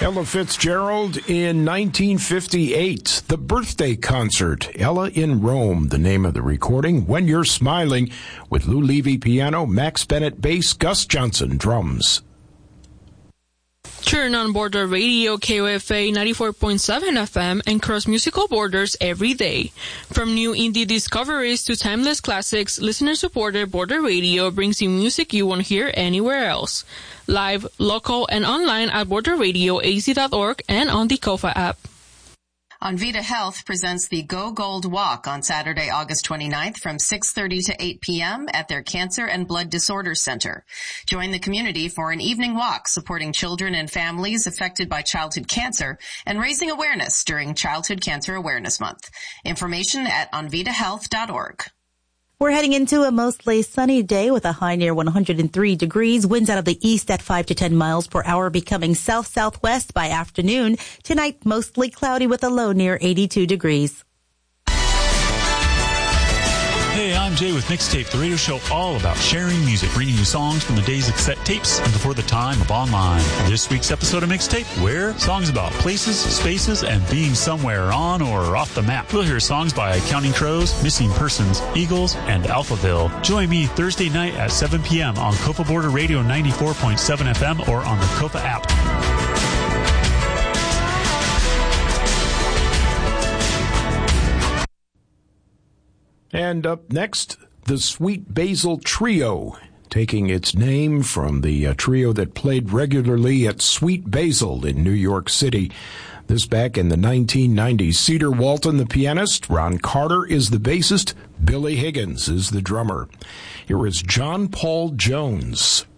Ella Fitzgerald in 1958, the birthday concert, Ella in Rome, the name of the recording, When You're Smiling, with Lou Levy piano, Max Bennett bass, Gus Johnson drums. Turn on Border Radio, KOFA 94.7 FM, and cross musical borders every day. From new indie discoveries to timeless classics, listener-supported Border Radio brings you music you won't hear anywhere else. Live, local, and online at borderradioaz.org and on the KOFA app. Envita Health presents the Go Gold Walk on Saturday, August 29th from 6:30 to 8 p.m. at their Cancer and Blood Disorders Center. Join the community for an evening walk supporting children and families affected by childhood cancer and raising awareness during Childhood Cancer Awareness Month. Information at envitahealth.org. We're heading into a mostly sunny day with a high near 103 degrees. Winds out of the east at 5 to 10 miles per hour, becoming south-southwest by afternoon. Tonight, mostly cloudy with a low near 82 degrees. Hey, I'm Jay with Mixtape, the radio show all about sharing music, bringing you songs from the days of cassette tapes and before the time of online. This week's episode of Mixtape, where songs about places, spaces, and being somewhere on or off the map. We'll hear songs by Counting Crows, Missing Persons, Eagles, and Alphaville. Join me Thursday night at 7 p.m. on Copa Border Radio 94.7 FM or on the Copa app. And up next, the Sweet Basil Trio, taking its name from the trio that played regularly at Sweet Basil in New York City. This back in the 1990s. Cedar Walton, the pianist, Ron Carter is the bassist, Billy Higgins is the drummer. Here is John Paul Jones.